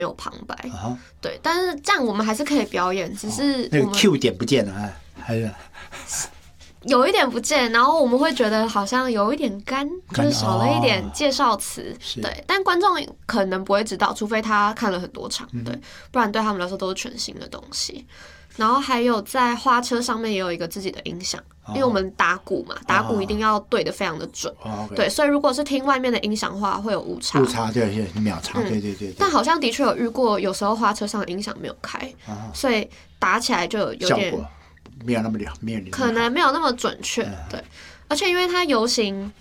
有旁白，对，但是这样我们还是可以表演，只是那个 Q 点不见了，还是有一点不见，然后我们会觉得好像有一点干，就是少了一点介绍词，对，但观众可能不会知道，除非他看了很多场，对，不然对他们来说都是全新的东西。然后还有在花车上面也有一个自己的音响，因为我们打鼓嘛，打鼓一定要对得非常的准，对，所以如果是听外面的音响的话，会有误差， 对，秒差，对。但好像的确有遇过，有时候花车上的音响没有开，所以打起来就有点没有那么可能没有那么准确，对，而且因为它游行，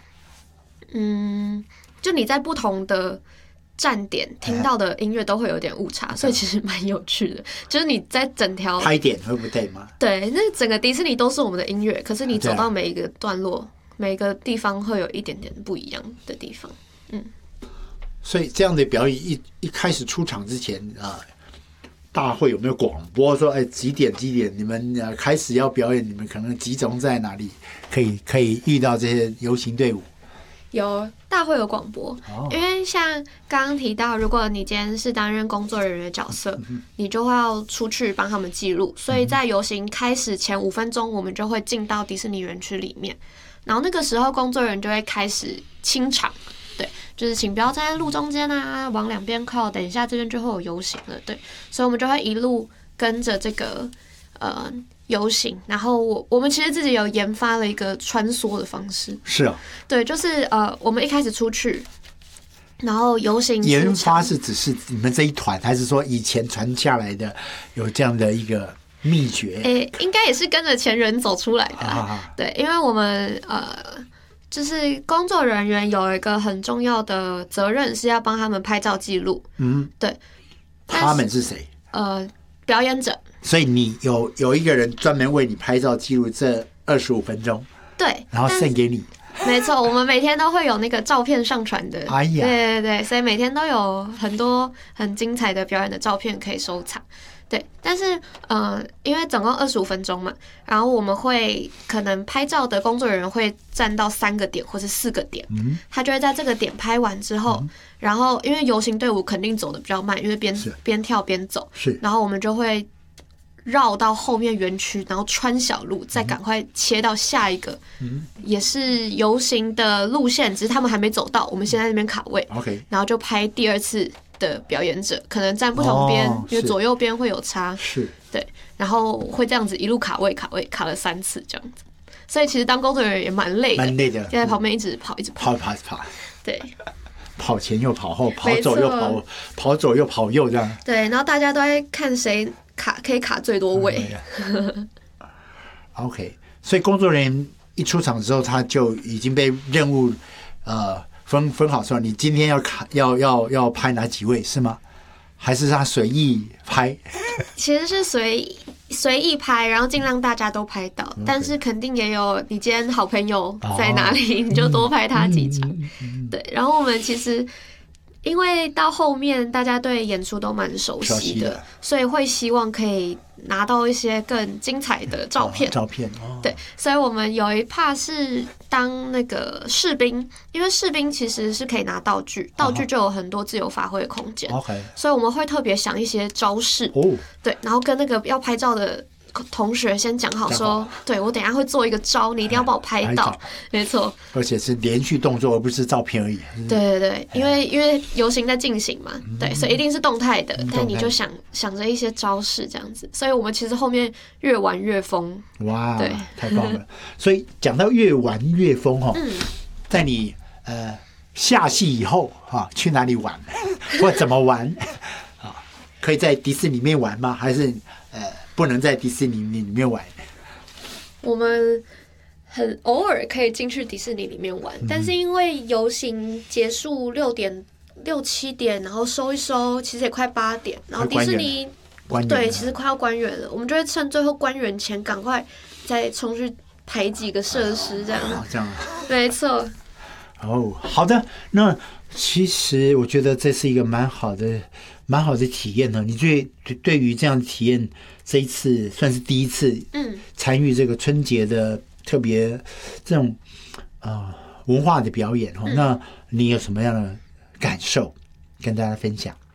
就你在不同的站点听到的音乐都会有点误差，所以其实蛮有趣的。就是你在整条拍点会不对吗？ 对，那整个迪士尼都是我们的音乐，可是你走到每一个段落、每一个地方会有一点点不一样的地方。 所以这样的表演一开始出场之前大会有没有广播说，几点你们开始要表演，你们可能集中在哪里，可以遇到这些游行队伍？ 有大会有广播，因为像刚刚提到，如果你今天是担任工作人员的角色，你就会要出去帮他们记录，所以在游行开始前5分钟，我们就会进到迪士尼园区里面，然后那个时候工作人员就会开始清场。对，就是请不要站在路中间啊，往两边靠，等一下这边就会有游行了。对，所以我们就会一路跟着这个游行，然后我们其实自己有研发了一个穿梭的方式。 是啊， 对，就是我们一开始出去，然后游行研发是只是你们这一团，还是说以前传下来的有这样的一个秘诀？ 应该也是跟着前人走出来的。对，因为我们就是工作人员有一个很重要的责任是要帮他们拍照记录。对。 他们是谁？ 表演者。 所以你有一个人专门为你拍照记录这25分钟。 对。 然后送给你。 没错，我们每天都会有那个照片上传的。 哎呀。 对，所以每天都有很多很精彩的表演的照片可以收藏。对，但是因为总共25分钟嘛，然后我们会可能拍照的工作人员会站到3个点或是4个点，他就会在这个点拍完之后，然后因为游行队伍肯定走的比较慢，因为边跳边走，然后我们就会绕到后面园区，然后穿小路，再赶快切到下一个，也是游行的路线，只是他们还没走到，我们先在那边卡位，然后就拍第2次的表演者，可能站不同边，因为左右边会有差，对，然后会这样子一路卡位，卡了3次这样子，所以其实当工作人员也蛮累的，就在旁边一直跑，对， 跑前又跑后，跑左又跑右这样， 对，然后大家都在看谁可以卡最多位。 OK， 所以工作人员一出场之后，他就已经被任务分好说，你今天要拍哪几位是吗？还是他随意拍？其实是随意拍，然后尽量大家都拍到，但是肯定也有你今天好朋友在哪里，你就多拍他几场。对，然后我们其实因为到后面大家对演出都蛮熟悉的，所以会希望可以拿到一些更精彩的照片。对，所以我们有一 part 是当那个士兵，因为士兵其实是可以拿道具，道具就有很多自由发挥的空间。所以我们会特别想一些招式。对，然后跟那个要拍照的同学先讲好说，对，我等一下会做一个招，你一定要帮我拍到，没错， 而且是连续动作，而不是照片而已。 对，因为游行在进行嘛，对，所以一定是动态的，但你就想着一些招式这样子，所以我们其实后面越玩越疯。 哇，对，太棒了！所以讲到越玩越疯在你下戏以后去哪里玩，或怎么玩可以在迪士尼里面玩吗？还是不能在迪士尼里面玩？ 我们很偶尔可以进去迪士尼里面玩，但是因为游行结束6点6、7点，然后收一收，其实也快8点，然后迪士尼对，其实快要关园了，我们就会趁最后关园前赶快再冲去排几个设施，这样。 这样， 没错。 好的，那其实我觉得这是一个蛮好的体验呢。你对于这样的体验，这一次算是第一次参与这个春节的特别这种文化的表演那你有什么样的感受跟大家分享？